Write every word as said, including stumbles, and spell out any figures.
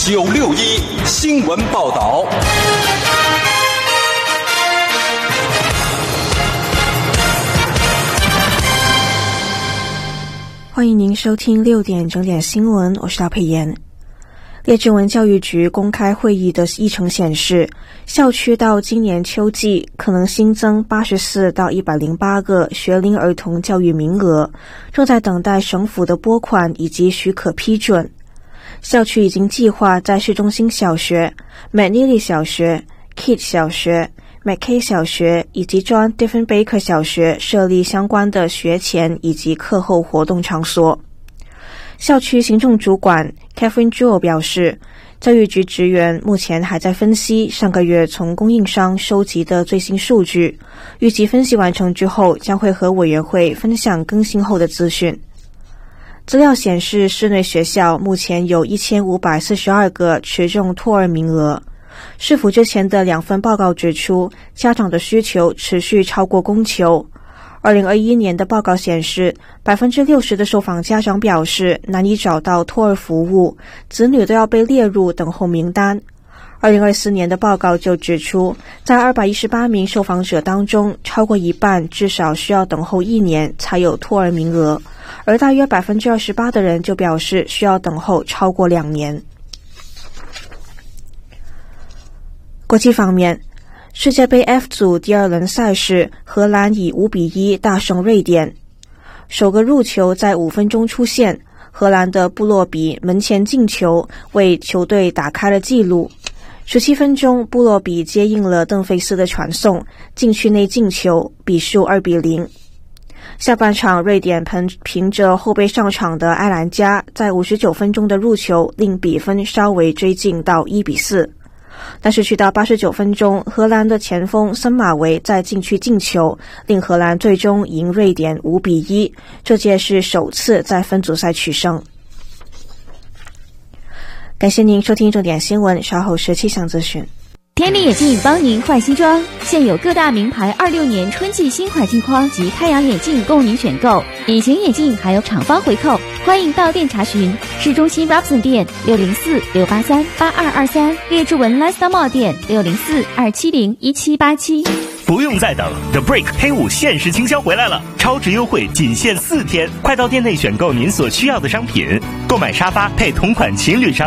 九六一新闻报道。 欢迎您收听六点整点新闻，我是廖佩妍。列治文教育局公开会议的议程显示，校区到今年秋季可能新增八十四到一百零八个学龄儿童教育名额，正在等待省府的拨款以及许可批准。校区已经计划在市中心小学、McNeely 小学、Kidd 小学、McKay 小学以及 John Diefenbaker 小学设立相关的学前以及课后活动场所。校区行政主管 Catherine Jewell 表示，教育局职员目前还在分析上个月从供应商收集的最新数据，预计分析完成之后将会和委员会分享更新后的资讯。资料显示，室内学校目前有一千五百四十二个持中托儿名额。市府之前的两份报告指出，家长的需求持续超过供求。二零二一年的报告显示， 百分之六十 的受访家长表示难以找到托儿服务，子女都要被列入等候名单。二零二四年的报告就指出，在二百一十八名受访者当中，超过一半至少需要等候一年才有托儿名额，而大约 百分之二十八 的人就表示需要等候超过两年。国际方面，世界杯 F 组第二轮赛事，荷兰以五比一大胜瑞典。首个入球在五分钟出现，荷兰的布洛比门前进球为球队打开了纪录。十七分钟，布洛比接应了邓费斯的传送，禁区内进球，比数二比零。下半场，瑞典凭着后备上场的埃兰加在五十九分钟的入球，令比分稍微追近到一比四。但是去到八十九分钟，荷兰的前锋森马维在禁区进球，令荷兰最终赢瑞典五比一，这届是首次在分组赛取胜。感谢您收听重点新闻，稍后是气象资讯。 天理眼镜帮您换新装，现有各大名牌二六年春季新款镜框及太阳眼镜供您选购，隐形眼镜还有厂方回扣，欢迎到店查询。市中心 Robson 店六零四六八三八二二三，列治文 Lifestyle Mall 店六零四二七零一七八七。 不用再等 ，The Break 黑五限时倾销回来了，超值优惠仅限四天，快到店内选购您所需要的商品，购买沙发配同款情侣沙发。